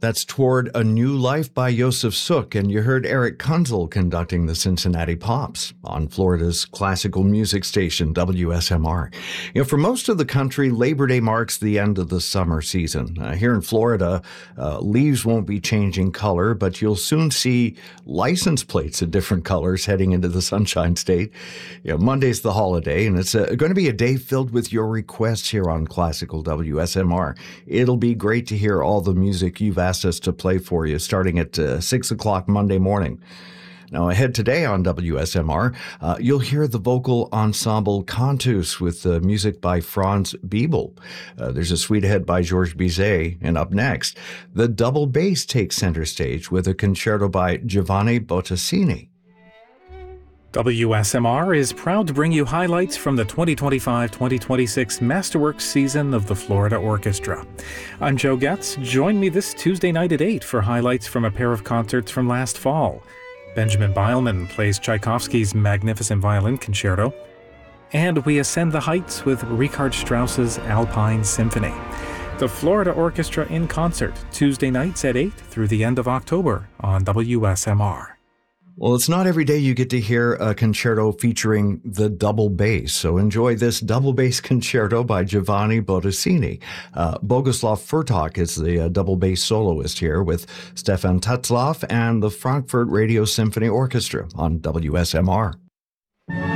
That's Toward a New Life by Josef Suk, and you heard Eric Kunzel conducting the Cincinnati Pops on Florida's classical music station, WSMR. For most of the country, Labor Day marks the end of the summer season. Here in Florida, leaves won't be changing color, but you'll soon see license plates of different colors heading into the Sunshine State. Monday's the holiday, and it's going to be a day filled with your requests here on Classical WSMR. It'll be great to hear all the music you've asked us to play for you starting at 6 o'clock Monday morning. Now, ahead today on WSMR, you'll hear the vocal ensemble Cantus with music by Franz Biebel. There's a suite ahead by Georges Bizet. And up next, the double bass takes center stage with a concerto by Giovanni Bottesini. WSMR is proud to bring you highlights from the 2025-2026 Masterworks season of the Florida Orchestra. I'm Joe Getz. Join me this Tuesday night at 8 for highlights from a pair of concerts from last fall. Benjamin Beilman plays Tchaikovsky's Magnificent Violin Concerto, and we ascend the heights with Richard Strauss's Alpine Symphony. The Florida Orchestra in concert, Tuesday nights at 8 through the end of October on WSMR. Well, it's not every day you get to hear a concerto featuring the double bass, so enjoy this double bass concerto by Giovanni Bottesini. Boguslav Furtak is the double bass soloist here with Stefan Tetzlaff and the Frankfurt Radio Symphony Orchestra on WSMR.